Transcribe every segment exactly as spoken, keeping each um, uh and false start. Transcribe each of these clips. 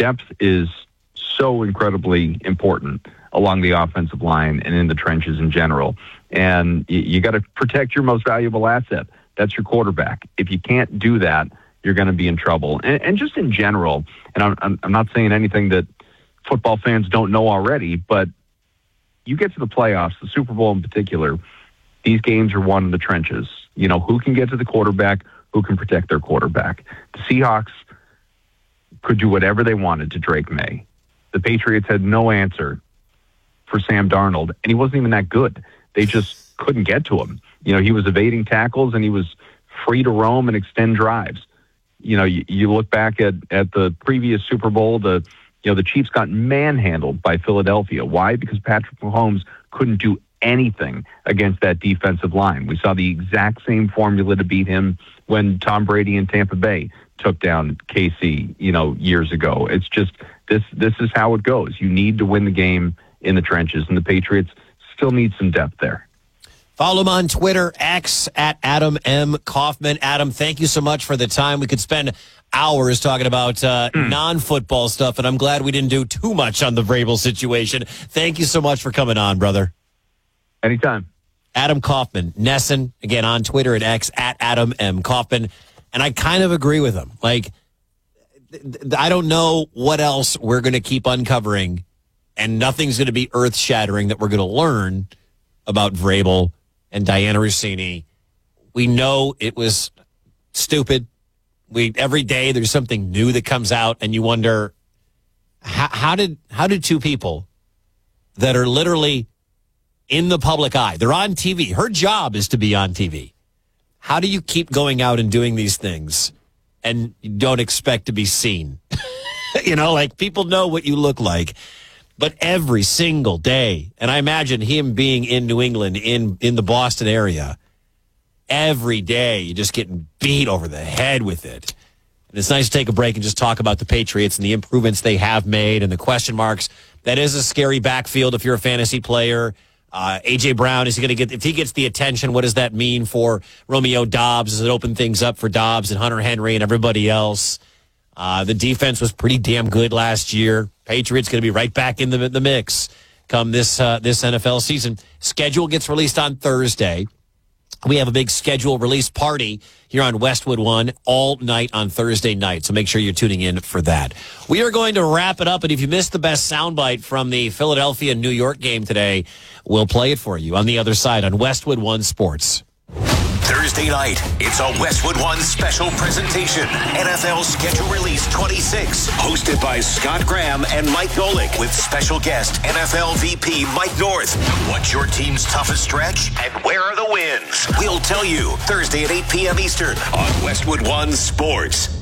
depth is so incredibly important along the offensive line and in the trenches in general. And you, you got to protect your most valuable asset. That's your quarterback. If you can't do that, you're going to be in trouble. And, and just in general, and I'm, I'm, I'm not saying anything that football fans don't know already, but you get to the playoffs, the Super Bowl in particular, these games are won in the trenches. You know, who can get to the quarterback, who can protect their quarterback. The Seahawks could do whatever they wanted to Drake May. The Patriots had no answer for Sam Darnold, and he wasn't even that good. They just couldn't get to him. You know, he was evading tackles, and he was free to roam and extend drives. You know, you, you look back at, at the previous Super Bowl, the you know the Chiefs got manhandled by Philadelphia. Why? Because Patrick Mahomes couldn't do anything against that defensive line. We saw the exact same formula to beat him when Tom Brady in Tampa Bay took down K C, you know, years ago. It's just this this is how it goes. You need to win the game in the trenches, and the Patriots still need some depth there. Follow him on Twitter, X, at Adam M. Kaufman. Adam, thank you so much for the time. We could spend hours talking about uh, mm. non-football stuff, and I'm glad we didn't do too much on the Vrabel situation. Thank you so much for coming on, brother. Anytime. Adam Kaufman, Nesson, again, on Twitter at X, at Adam M. Kaufman. And I kind of agree with him. Like, th- th- I don't know what else we're going to keep uncovering, and nothing's going to be earth-shattering that we're going to learn about Vrabel and Diana Rossini. We know it was stupid. We every day there's something new that comes out, and you wonder, how, how did how did two people that are literally in the public eye, they're on T V, her job is to be on T V. How do you keep going out and doing these things and you don't expect to be seen? You know, like, people know what you look like. But every single day, and I imagine him being in New England, in, in the Boston area, every day you're just getting beat over the head with it. And it's nice to take a break and just talk about the Patriots and the improvements they have made and the question marks. That is a scary backfield if you're a fantasy player. Uh, A J. Brown, is he going to get, if he gets the attention, what does that mean for Romeo Doubs? Does it open things up for Doubs and Hunter Henry and everybody else? Uh, the defense was pretty damn good last year. Patriots going to be right back in the, the mix come this, uh, this N F L season. Schedule gets released on Thursday. We have a big schedule release party here on Westwood One all night on Thursday night, so make sure you're tuning in for that. We are going to wrap it up, and if you missed the best soundbite from the Philadelphia-New York game today, we'll play it for you on the other side on Westwood One Sports. Thursday night, it's a Westwood One special presentation. N F L Schedule Release twenty-six, hosted by Scott Graham and Mike Golick, with special guest N F L V P Mike North. What's your team's toughest stretch, and where are the wins? We'll tell you Thursday at eight p.m. Eastern on Westwood One Sports.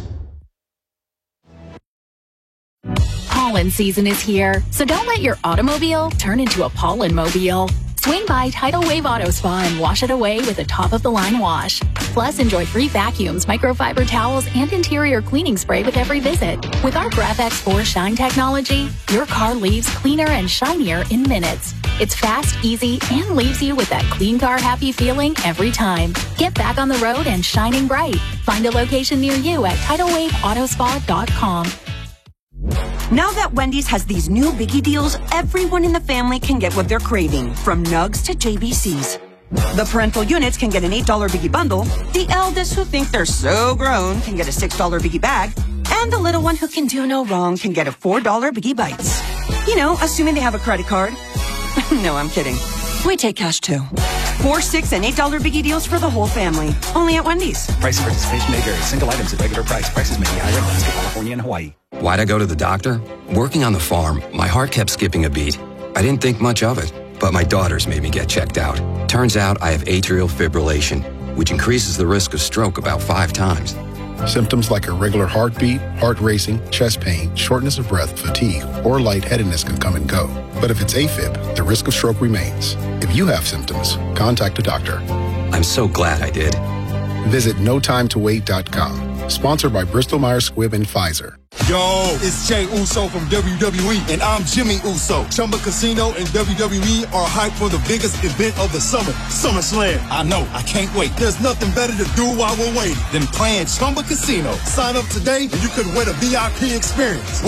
Pollen season is here, so don't let your automobile turn into a pollen-mobile. Swing by Tidal Wave Auto Spa and wash it away with a top-of-the-line wash. Plus, enjoy free vacuums, microfiber towels, and interior cleaning spray with every visit. With our GraphX four Shine technology, your car leaves cleaner and shinier in minutes. It's fast, easy, and leaves you with that clean car happy feeling every time. Get back on the road and shining bright. Find a location near you at tidal wave auto spa dot com. Now that Wendy's has these new biggie deals, everyone in the family can get what they're craving, from nugs to J B Cs. The parental units can get an eight dollar biggie bundle, the eldest who think they're so grown can get a six dollar biggie bag, and the little one who can do no wrong can get a four dollar biggie bites. You know, assuming they have a credit card. No, I'm kidding. We take cash too. Four, six, and eight dollar biggie deals for the whole family. Only at Wendy's. Price and participation may vary. Single items at regular price. Prices may be higher in Alaska, California, and Hawaii. Why'd I go to the doctor? Working on the farm, my heart kept skipping a beat. I didn't think much of it, but my daughters made me get checked out. Turns out I have atrial fibrillation, which increases the risk of stroke about five times. Symptoms like irregular heartbeat, heart racing, chest pain, shortness of breath, fatigue, or lightheadedness can come and go. But if it's AFib, the risk of stroke remains. If you have symptoms, contact a doctor. I'm so glad I did. Visit no time to wait dot com. Sponsored by Bristol Myers Squibb and Pfizer. Yo, it's Jey Uso from W W E, and I'm Jimmy Uso. Chumba Casino and W W E are hyped for the biggest event of the summer, SummerSlam. I know, I can't wait. There's nothing better to do while we're waiting than playing Chumba Casino. Sign up today and you could win a V I P experience.